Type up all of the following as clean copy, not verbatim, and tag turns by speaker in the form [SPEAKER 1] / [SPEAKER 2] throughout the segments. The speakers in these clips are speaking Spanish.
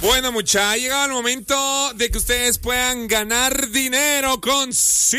[SPEAKER 1] Bueno, mucha, ha llegado el momento de que ustedes puedan ganar dinero con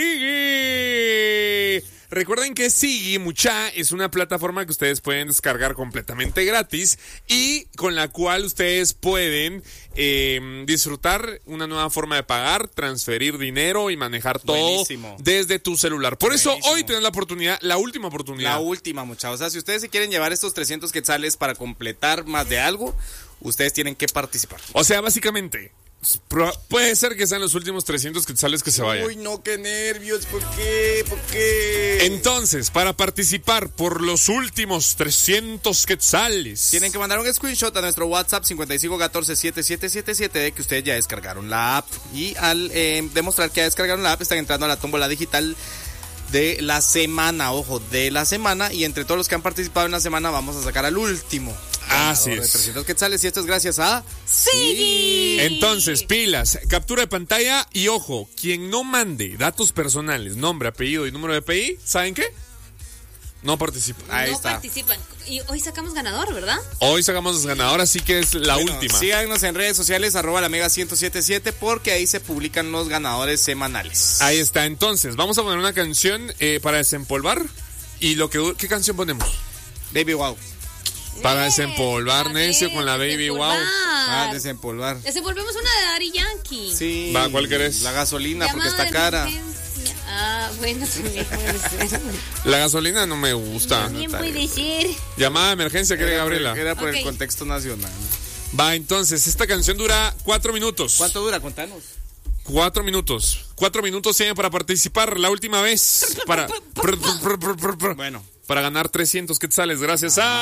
[SPEAKER 1] Sigi. Recuerden que Sigi, mucha, es una plataforma que ustedes pueden descargar completamente gratis y con la cual ustedes pueden disfrutar una nueva forma de pagar, transferir dinero y manejar todo
[SPEAKER 2] Buenísimo.
[SPEAKER 1] desde tu celular. Por eso
[SPEAKER 2] Buenísimo.
[SPEAKER 1] hoy tienen la oportunidad, la última oportunidad.
[SPEAKER 2] La última, muchachos. O sea, si ustedes se quieren llevar estos 300 quetzales para completar más de algo, ustedes tienen que participar.
[SPEAKER 1] O sea, básicamente, puede ser que sean los últimos 300 quetzales que se vayan.
[SPEAKER 2] Uy, no, qué nervios. ¿Por qué? ¿Por qué?
[SPEAKER 1] Entonces, para participar por los últimos 300 quetzales,
[SPEAKER 2] Tienen que mandar un screenshot a nuestro WhatsApp 5514-7777 de que ustedes ya descargaron la app. Y al demostrar que ya descargaron la app, están entrando a la tómbola digital de la semana. Ojo, de la semana. Y entre todos los que han participado en la semana, vamos a sacar al último.
[SPEAKER 1] Así
[SPEAKER 2] ganador
[SPEAKER 1] es.
[SPEAKER 2] de 300 quetzales. Y esto es gracias a Sigi.
[SPEAKER 1] Entonces, pilas, captura de pantalla y ojo, quien no mande datos personales, nombre, apellido y número de PI, ¿saben qué? No participa.
[SPEAKER 2] Ahí
[SPEAKER 3] no
[SPEAKER 2] está.
[SPEAKER 3] participan. Y hoy sacamos ganador, ¿verdad?
[SPEAKER 1] Hoy sacamos ganador, así que es la
[SPEAKER 2] Bueno,
[SPEAKER 1] última.
[SPEAKER 2] Síganos en redes sociales, @lamega1077, porque ahí se publican los ganadores semanales.
[SPEAKER 1] Ahí está, entonces, vamos a poner una canción para desempolvar. ¿Y ¿qué canción ponemos?
[SPEAKER 2] Baby Wow.
[SPEAKER 1] Para desempolvar,
[SPEAKER 3] A
[SPEAKER 1] necio,
[SPEAKER 3] ver,
[SPEAKER 1] con la Baby Wow.
[SPEAKER 2] Desempolvar.
[SPEAKER 3] Desenvolvemos una de Daddy Yankee.
[SPEAKER 2] Sí.
[SPEAKER 1] Va, ¿cuál querés?
[SPEAKER 2] La gasolina, porque
[SPEAKER 3] Llamada
[SPEAKER 2] está
[SPEAKER 3] de
[SPEAKER 2] cara.
[SPEAKER 3] emergencia. Ah, bueno, también puede ser.
[SPEAKER 1] La gasolina no me gusta.
[SPEAKER 3] También puede ser.
[SPEAKER 1] Llamada de emergencia, ¿quiere Gabriela?
[SPEAKER 2] Era por
[SPEAKER 3] Ok.
[SPEAKER 2] el contexto nacional.
[SPEAKER 1] Va, entonces, esta canción dura 4 minutos.
[SPEAKER 2] ¿Cuánto dura? Contanos.
[SPEAKER 1] 4 minutos. 4 minutos tienen para participar la última vez. Para
[SPEAKER 2] Bueno.
[SPEAKER 1] ganar 300 quetzales. Gracias a